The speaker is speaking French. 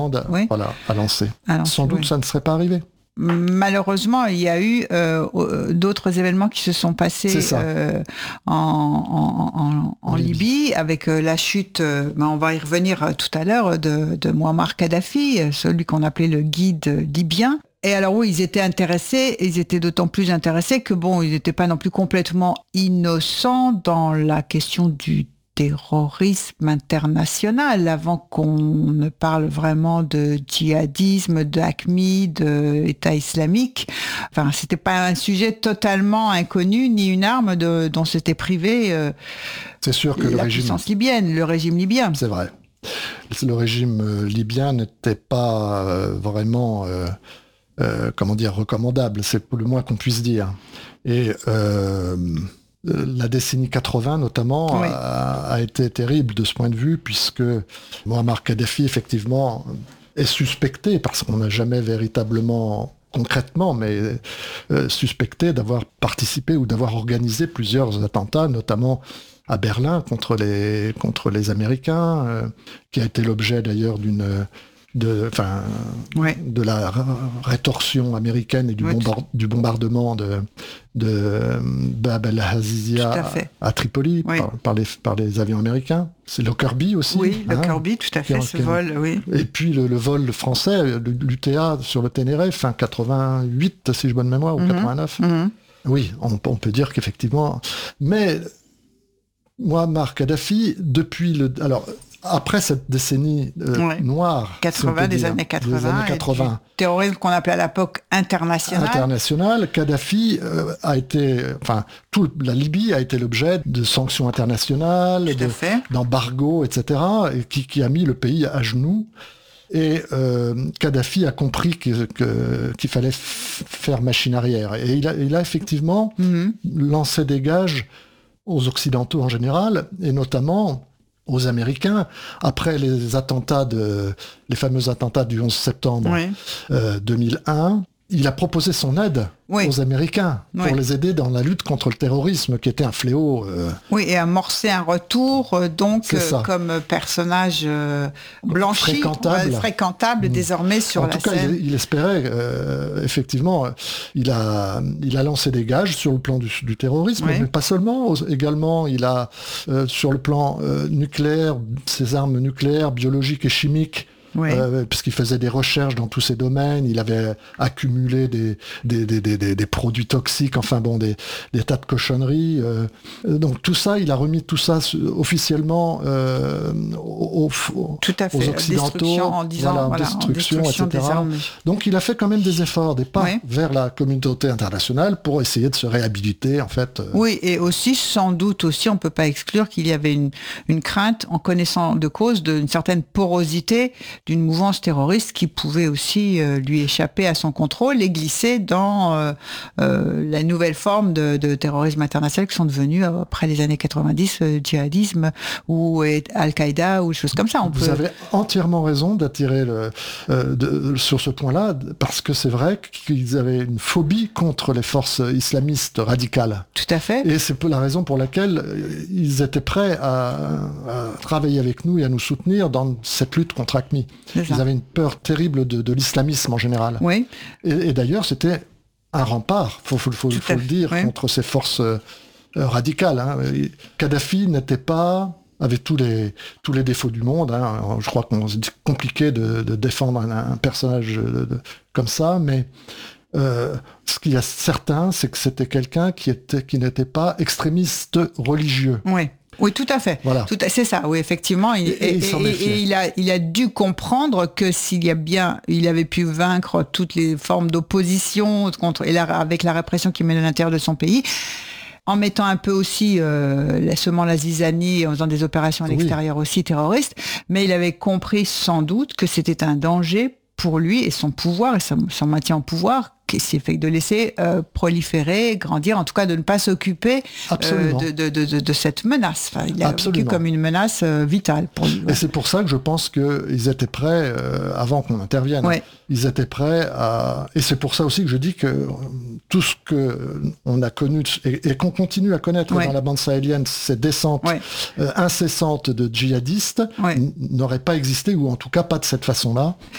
Oui. Voilà, à lancer. Sans doute, oui. ça ne serait pas arrivé. Malheureusement, il y a eu d'autres événements qui se sont passés en Libye, avec la chute, on va y revenir tout à l'heure, de Mouammar Kadhafi, celui qu'on appelait le guide libyen. Et alors oui, ils étaient intéressés, ils étaient d'autant plus intéressés que ils n'étaient pas non plus complètement innocents dans la question du terrorisme international, avant qu'on ne parle vraiment de djihadisme, d'AQMI, d'État islamique. Enfin, c'était pas un sujet totalement inconnu, ni une arme dont s'était privé c'est sûr que la puissance libyenne, le régime libyen. C'est vrai. Le régime libyen n'était pas vraiment... recommandable, c'est le moins qu'on puisse dire. Et la décennie 80, notamment, a été terrible de ce point de vue, puisque Mouammar Kadhafi, effectivement, est suspecté, parce qu'on n'a jamais véritablement, concrètement, mais suspecté d'avoir participé ou d'avoir organisé plusieurs attentats, notamment à Berlin, contre les Américains, qui a été l'objet d'ailleurs de la rétorsion américaine et du bombardement de Bab el-Azizia à Tripoli par les avions américains. C'est Lockerbie aussi. Oui, Lockerbie, tout à fait, ce vol, oui. Et puis le vol français, l'UTA sur le Ténéré, fin 88, si j'ai bonne mémoire, ou 89. Oui, on peut dire qu'effectivement... Mais Mouammar Kadhafi, après cette décennie noire, des années 80, terrorisme qu'on appelait à l'époque international, Kadhafi la Libye a été l'objet de sanctions internationales, d'embargos, etc., et qui a mis le pays à genoux. Et Kadhafi a compris qu'il fallait faire machine arrière. Et il a effectivement lancé des gages aux Occidentaux en général, et notamment aux Américains, après les fameux attentats du 11 septembre 2001, il a proposé son aide aux Américains pour les aider dans la lutte contre le terrorisme, qui était un fléau. Oui, et amorcer un retour, comme personnage blanchi, fréquentable désormais sur la scène. En tout cas, il espérait, effectivement, il a lancé des gages sur le plan du terrorisme, mais pas seulement. Également, il a, sur le plan nucléaire, ses armes nucléaires, biologiques et chimiques, puisqu'il faisait des recherches dans tous ces domaines, il avait accumulé des produits toxiques, des tas de cochonneries. Donc tout ça, il a remis tout ça officiellement aux Occidentaux, en disant, destruction, etc. Donc il a fait quand même des efforts, des pas vers la communauté internationale pour essayer de se réhabiliter, en fait. Oui, et aussi, sans doute aussi, on ne peut pas exclure qu'il y avait une crainte, en connaissant de cause, d'une certaine porosité d'une mouvance terroriste qui pouvait aussi lui échapper à son contrôle et glisser dans la nouvelle forme de terrorisme international qui sont devenus, après les années 90, djihadisme ou Al-Qaïda ou des choses comme ça. Vous avez entièrement raison d'attirer sur ce point-là, parce que c'est vrai qu'ils avaient une phobie contre les forces islamistes radicales. Tout à fait. Et c'est la raison pour laquelle ils étaient prêts à travailler avec nous et à nous soutenir dans cette lutte contre AQMI. Ils avaient une peur terrible de l'islamisme en général. Oui. Et d'ailleurs, c'était un rempart, faut le dire, contre ces forces radicales. Kadhafi avait tous les défauts du monde. Je crois que c'est compliqué de défendre un personnage comme ça, mais ce qu'il y a certain, c'est que c'était quelqu'un qui n'était pas extrémiste religieux. Oui, tout à fait. Voilà. C'est ça, oui, effectivement. Il a dû comprendre que il avait pu vaincre toutes les formes d'opposition avec la répression qui menait à l'intérieur de son pays, en mettant un peu aussi semant la zizanie, en faisant des opérations à l'extérieur aussi terroristes, mais il avait compris sans doute que c'était un danger pour lui et son pouvoir et son maintien en pouvoir, c'est fait de laisser proliférer, grandir, en tout cas de ne pas s'occuper de cette menace. Il a vécu comme une menace vitale pour lui. Et c'est pour ça que je pense qu'ils étaient prêts, avant qu'on intervienne, ils étaient prêts à... Et c'est pour ça aussi que je dis que tout ce qu'on a connu et qu'on continue à connaître dans la bande sahélienne, ces descentes incessantes de djihadistes, n'auraient pas existé, ou en tout cas pas de cette façon-là.